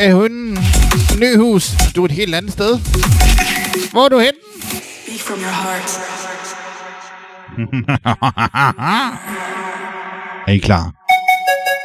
med hunden. Nyhus. Du er et helt andet sted. Hvor er du hen? Speak from your heart. Er I klar?